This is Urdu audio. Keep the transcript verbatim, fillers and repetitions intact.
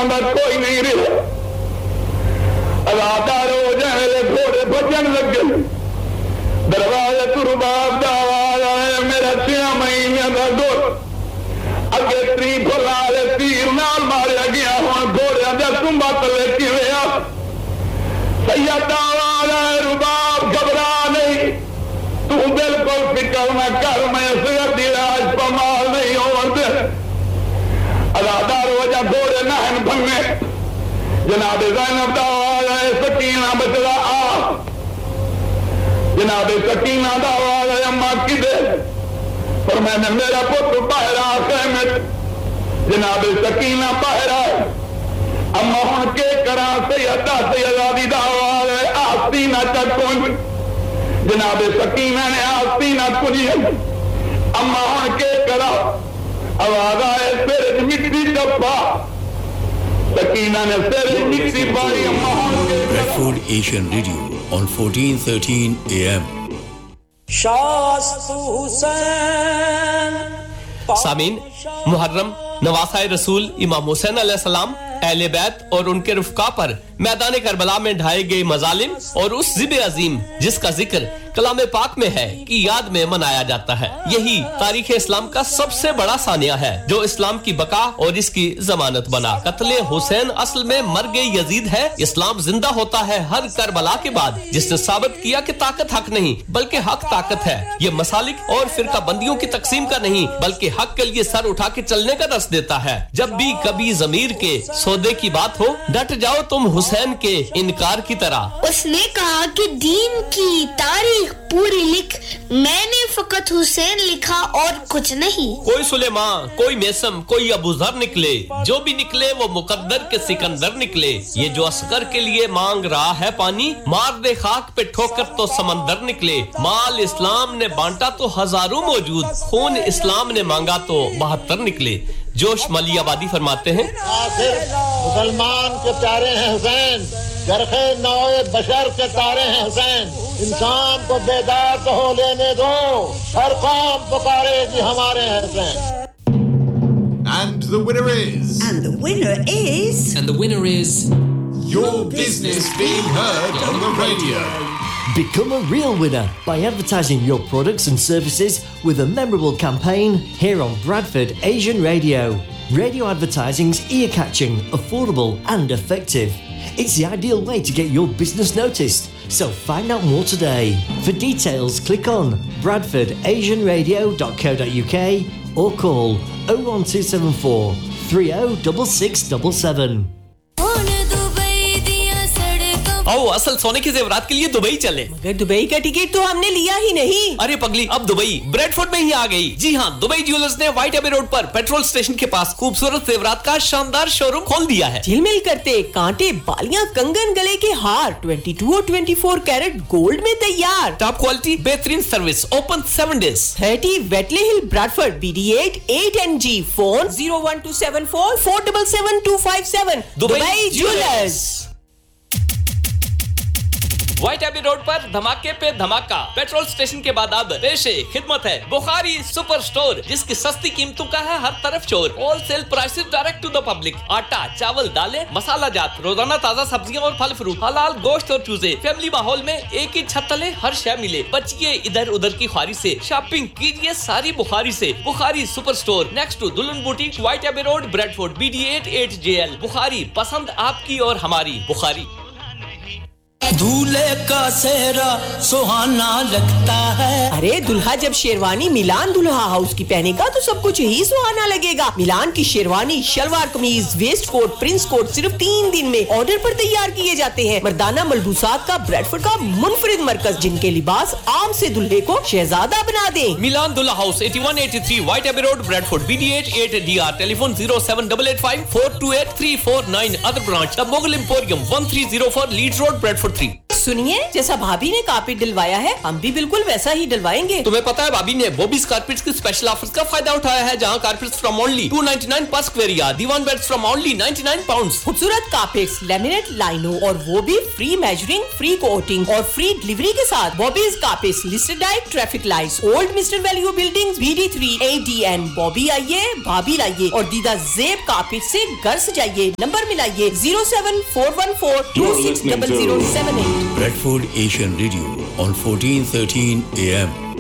سکینہ دا کوئی نہیں رہا ادادار ہو جائے گھوڑے بجن لگے دروازے تو رباب دا آواز آئے میرا چھیا مہینے دا دور اگے تری بھلا لے تیر نال ماریا گیا ہوں گھوڑے دا سنبا تلے کی ویا سید آواز آئے رباب گھبرا نہیں تو بالکل فکر نہ کر میں سیر دی راج پمال نہیں ہوتے ادادار ہو جا گھوڑے نہن بھنگے جناب زینب دا آواز آئے سکینہ بچلا آ جناب سکینہ دا آواز آئے اماں کی دے پر میں نے میرا پتر باہر آسے میں جناب سکینہ باہر آئے اماں ہن کے کرا سیدہ سیدادی دا آواز آئے آستینہ چکن جناب سکینہ نے آستینہ کلی اماں ہن کے کرا آواز آئے پھر مٹی ڈبا سکینہ نے سر مٹی باری اماں ہن کے کرا Bradford Asian Radio on fourteen thirteen A M سامعین محرم نواسۂ رسول امام حسین علیہ السلام اہل بیت اور ان کے رفقا پر میدان کربلا میں ڈھائے گئے مظالم اور اس ذبح عظیم جس کا ذکر کلام پاک میں ہے کی یاد میں منایا جاتا ہے یہی تاریخ اسلام کا سب سے بڑا ثانیہ ہے جو اسلام کی بقا اور اس کی ضمانت بنا قتل حسین اصل میں مرگ یزید ہے اسلام زندہ ہوتا ہے ہر کربلا کے بعد جس نے ثابت کیا کہ طاقت حق نہیں بلکہ حق طاقت ہے یہ مسالک اور فرقہ بندیوں کی تقسیم کا نہیں بلکہ حق کے لیے سر اٹھا کے چلنے کا درس دیتا ہے جب بھی کبھی ضمیر کے سودے کی بات ہو ڈٹ جاؤ تم حسین کے انکار کی طرح اس نے کہا کہ دین کی تاریخ پوری لکھ میں نے فقط حسین لکھا اور کچھ نہیں کوئی سلیمان کوئی میسم کوئی ابو ذر نکلے جو بھی نکلے وہ مقدر کے سکندر نکلے یہ جو عسکر کے لیے مانگ رہا ہے پانی مار دے خاک پہ ٹھوکر تو سمندر نکلے مال اسلام نے بانٹا تو ہزاروں موجود خون اسلام نے مانگا تو بہتر نکلے جوش ملی آبادی فرماتے ہیں آخر مسلمان کے پیارے ہیں حسین جرخے نوع بشر کے تارے ہیں حسین انسان کو بیدار تو ہو لینے دو ہر قوم پکارے گی ہمارے ہیں حسین And the winner is And the winner is And the winner is Your Business Being Heard on the Radio. Become a real winner by advertising your products and services with a memorable campaign here on Bradford Asian Radio. Radio advertising's ear-catching, affordable and effective. It's the ideal way to get your business noticed. So find out more today. For details, click on bradford asian radio dot co dot uk or call oh one two seven four three oh six six seven seven. او اصل سونے کے زیورات کے لیے دبئی چلے مگر دبئی کا ٹکٹ تو ہم نے لیا ہی نہیں ارے پگلی اب دبئی بریڈ فورڈ میں ہی آ گئی جی ہاں دبئی جیولرز نے وائٹ ایبی روڈ پر پیٹرول سٹیشن کے پاس خوبصورت زیورات کا شاندار شو روم کھول دیا ہے جھل مل کرتے کانٹے بالیاں کنگن گلے کے ہار بائیس اور چوبیس کیرٹ گولڈ میں تیار ٹاپ کوالٹی بہترین service open seven days thirty ویٹلے ہل براڈفورڈ B D at at N G phone zero one to seven four four seven seven to five seven Dubai jewellers white Abbey road پر دھماکے پہ دھماکہ پیٹرول سٹیشن کے بعد اب پیش خدمت ہے بخاری سپر سٹور جس کی سستی قیمتوں کا ہے ہر طرف شور whole cell prices direct to the public آٹا چاول دالیں مسالہ جات روزانہ تازہ سبزیاں اور پھل فروٹ حلال گوشت اور چوزے فیملی ماحول میں ایک ہی چھت تلے ہر شے ملے بچیے ادھر ادھر کی خواری سے شاپنگ کیجیے ساری بخاری سے بخاری سپر سٹور نیکسٹ ٹو دلہن boutique white Abbey road bread Ford B D at at J L بخاری پسند آپ کی اور ہماری بخاری دولہے کا سہرا سہانا لگتا ہے ارے دلہا جب شیروانی ملان دلہا ہاؤس کی پہنے گا تو سب کچھ ہی سہانا لگے گا ملان کی شیروانی شلوار قمیض ویسٹ کوٹ پرنس کوٹ صرف تین دن میں آرڈر پر تیار کیے جاتے ہیں مردانہ ملبوسات کا بریڈفورڈ کا منفرد مرکز جن کے لباس عام سے دلہے کو شہزادہ بنا دیں ملان دلہا house eighty one eighty three white Abbey road Bradford B D at at D R telephone zero seven eight eight five four to at three four nine other branch the Mughal emporium one three zero four leads road Bradford three सुनिए, जैसा भाभी ने कारपेट डलवाया है हम भी बिल्कुल वैसा ही डलवाएंगे। तुम्हें पता है भाभी ने बॉबीज कारपेट्स की स्पेशल ऑफर्स का फायदा उठाया है, जहां carpets from only to ninety nine पर square yard, Diwan beds from only ninety nine pounds. खूबसूरत कारपेट्स, लैमिनेट लाइनो और वो भी फ्री मेजरिंग, फ्री कोटिंग और फ्री डिलीवरी के साथ। Bobby's carpets, listed diet, traffic lights, old mister value buildings, B D three A D N. Bobby आइए, भाभी लाइए और दीदा जेब कारपेट से घर सजाइए। Number मिलाइए zero seven four one four to six double zero seven eight. Bradford Asian Radio on fourteen thirteen A M.